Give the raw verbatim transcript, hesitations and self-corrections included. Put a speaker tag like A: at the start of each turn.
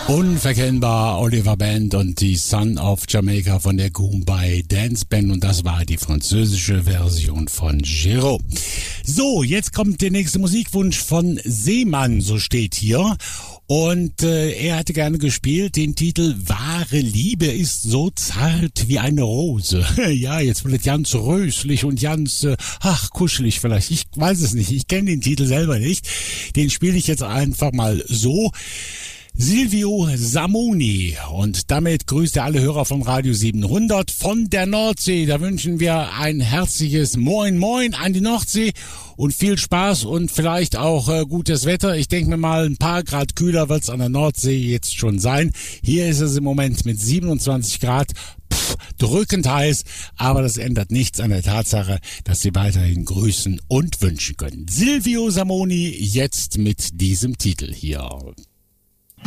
A: Unverkennbar Oliver Band und die Son of Jamaica von der Goombay Dance Band, und das war die französische Version von Giro. So, jetzt kommt der nächste Musikwunsch von Seemann, so steht hier. Und äh, er hätte gerne gespielt den Titel Wahre Liebe ist so zart wie eine Rose. Ja, jetzt wird es ganz röslich und ganz, äh, ach, kuschelig vielleicht. Ich weiß es nicht, ich kenne den Titel selber nicht. Den spiele ich jetzt einfach mal so. Silvio Samoni, und damit grüßt er alle Hörer von Radio siebenhundert von der Nordsee. Da wünschen wir ein herzliches Moin Moin an die Nordsee und viel Spaß und vielleicht auch äh, gutes Wetter. Ich denke mir mal, ein paar Grad kühler wird es an der Nordsee jetzt schon sein. Hier ist es im Moment mit siebenundzwanzig Grad. Pff, drückend heiß, aber das ändert nichts an der Tatsache, dass Sie weiterhin grüßen und wünschen können. Silvio Samoni jetzt mit diesem Titel hier.